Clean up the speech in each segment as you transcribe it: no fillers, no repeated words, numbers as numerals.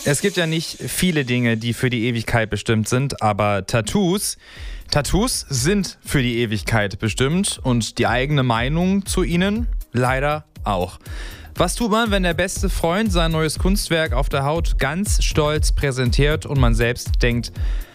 Es gibt ja nicht viele Dinge, die für die Ewigkeit bestimmt sind, aber Tattoos sind für die Ewigkeit bestimmt und die eigene Meinung zu ihnen leider auch. Was tut man, wenn der beste Freund sein neues Kunstwerk auf der Haut ganz stolz präsentiert und man selbst denkt,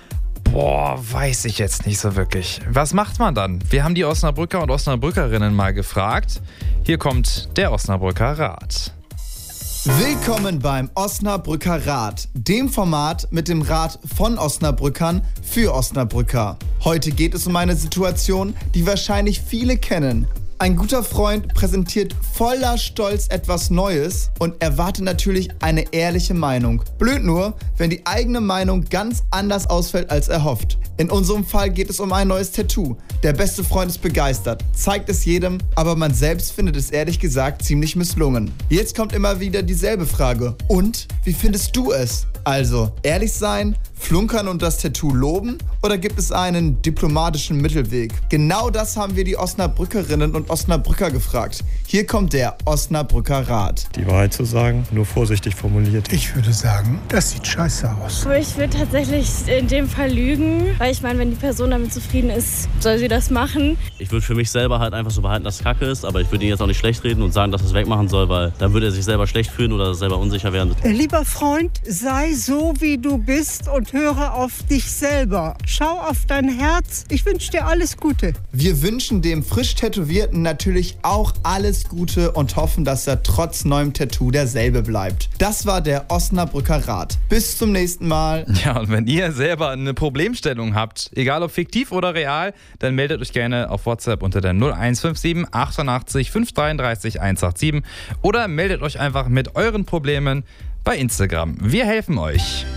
boah, weiß ich jetzt nicht so wirklich. Was macht man dann? Wir haben die Osnabrücker und Osnabrückerinnen mal gefragt. Hier kommt der Osnabrücker Rat. Willkommen beim Osnabrücker Rat, dem Format mit dem Rat von Osnabrückern für Osnabrücker. Heute geht es um eine Situation, die wahrscheinlich viele kennen. Ein guter Freund präsentiert voller Stolz etwas Neues und erwartet natürlich eine ehrliche Meinung. Blöd nur, wenn die eigene Meinung ganz anders ausfällt als erhofft. In unserem Fall geht es um ein neues Tattoo. Der beste Freund ist begeistert, zeigt es jedem, aber man selbst findet es ehrlich gesagt ziemlich misslungen. Jetzt kommt immer wieder dieselbe Frage. Und, wie findest du es? Also, ehrlich sein, flunkern und das Tattoo loben? Oder gibt es einen diplomatischen Mittelweg? Genau das haben wir die Osnabrückerinnen und Osnabrücker gefragt. Hier kommt der Osnabrücker Rat. Die Wahrheit zu sagen, nur vorsichtig formuliert. Ich würde sagen, das sieht scheiße aus. Aber ich würde tatsächlich in dem Fall lügen, weil ich meine, wenn die Person damit zufrieden ist, soll sie das machen. Ich würde für mich selber halt einfach so behalten, dass es Kacke ist, aber ich würde ihn jetzt auch nicht schlecht reden und sagen, dass er es wegmachen soll, weil dann würde er sich selber schlecht fühlen oder selber unsicher werden. Lieber Freund, sei so, wie du bist und höre auf dich selber. Schau auf dein Herz. Ich wünsche dir alles Gute. Wir wünschen dem frisch Tätowierten natürlich auch alles Gute und hoffen, dass er trotz neuem Tattoo derselbe bleibt. Das war der Osnabrücker Rat. Bis zum nächsten Mal. Ja, und wenn ihr selber eine Problemstellung habt, egal ob fiktiv oder real, dann meldet euch gerne auf WhatsApp unter der 0157 88 533 187 oder meldet euch einfach mit euren Problemen bei Instagram. Wir helfen euch.